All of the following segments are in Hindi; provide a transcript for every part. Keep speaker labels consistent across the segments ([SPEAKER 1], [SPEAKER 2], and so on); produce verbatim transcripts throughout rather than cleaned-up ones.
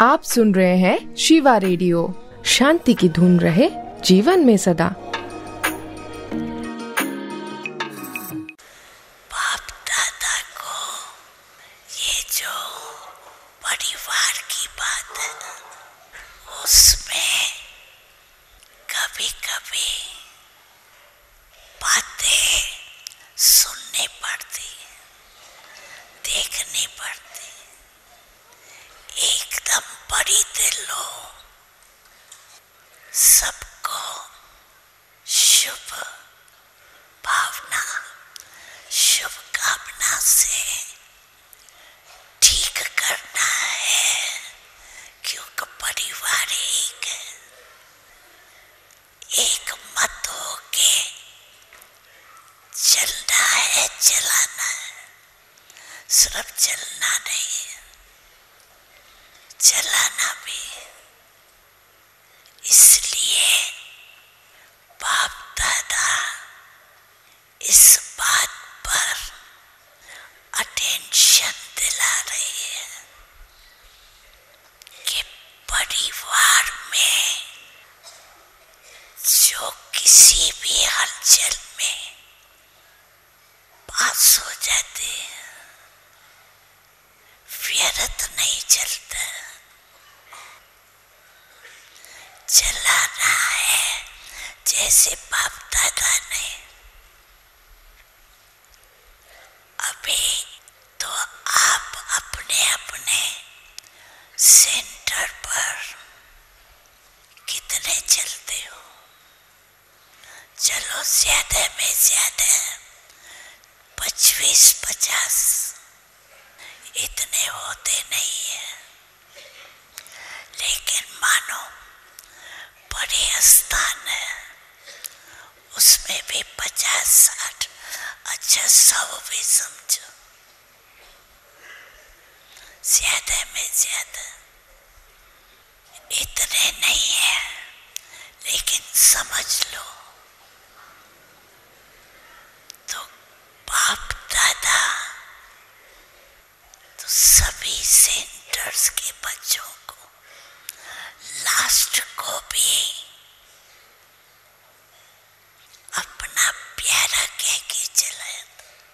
[SPEAKER 1] आप सुन रहे हैं शिवा रेडियो। शांति की धुन रहे जीवन में सदा।
[SPEAKER 2] बाप दादा को ये जो परिवार की बात है, उसमें कभी कभी बातें सुननी पड़ती, देखनी पड़ती। एकदम बड़ी दिल हो, सबको शुभ भावना, शुभ कामना से ठीक करना है, क्योंकि परिवार एक है। एक मत हो के चलना है, चलाना है, सिर्फ चलना नहीं, चलाना भी। इसलिए बाप दादा इस बात पर अटेंशन दिला रहे हैं कि परिवार में जो किसी भी हलचल में पास हो जाते हैं, व्यर्थ नहीं चलता, चलाना है जैसे बाप दादा ने। अभी तो आप अपने अपने सेंटर पर कितने चलते हो? चलो ज्यादा में ज्यादा पच्चीस पचास, इतने होते नहीं है। लेकिन मानो बड़े स्थान है, उसमें भी पचास साठ, अच्छा सौ भी समझो, ज्यादा में ज्यादा इतने नहीं है। लेकिन समझ लो तो बाप दादा तो सभी सेंटर्स के बच्चों को, लास्ट को भी अपना प्यारा कह के चलाया,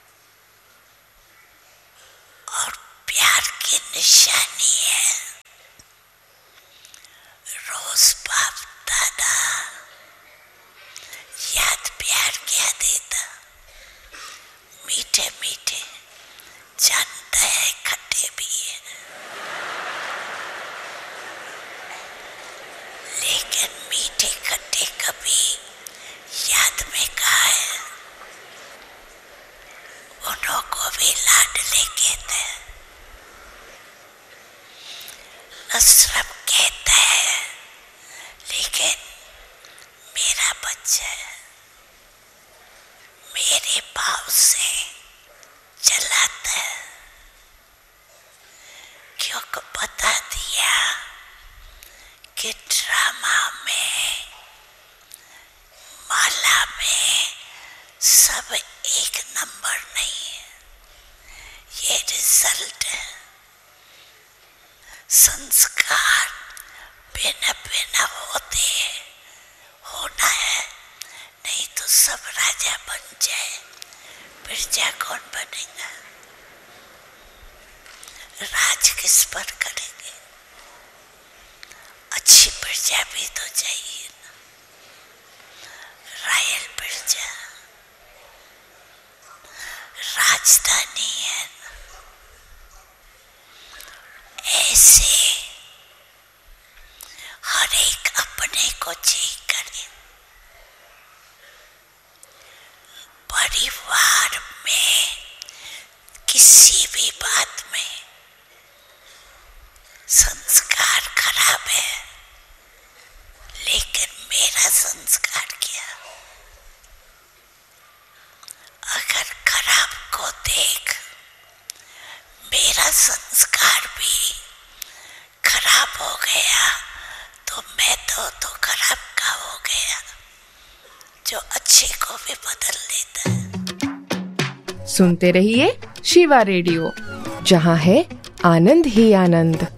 [SPEAKER 2] और प्यार की निशानी है रोज बाप दादा याद प्यार क्या देता, मीठे मीठे, जानता है खट्टे भी है, लेकिन मीठे खट्टे कभी याद में कहा है, उन्हों को भी लाडले कहते हैं, नसरत कहता है, लेकिन मेरा बच्चा है, मेरे भाव से चलाता है, क्योंकि बता दिया कि ड्रामा में, माला में सब एक नंबर नहीं है, ये रिजल्ट है। संस्कार बिना बिना होते हैं, होना है, नहीं तो सब राजा बन जाए, प्रजा कौन बनेगा? राज किस पर करेंगे? अच्छी प्रजा भी तो चाहिए ना, रॉयल प्रजा, राजधानी है ना। ऐसे हर एक अपने को चेक करे। परिवार में किसी भी बात में संस्कार खराब है, लेकिन मेरा संस्कार क्या? अगर खराब को देख मेरा संस्कार भी खराब हो गया, तो मैं तो तो खराब का हो गया, जो अच्छे को भी बदल देता है।
[SPEAKER 1] सुनते रहिए शिवा रेडियो, जहाँ है आनंद ही आनंद।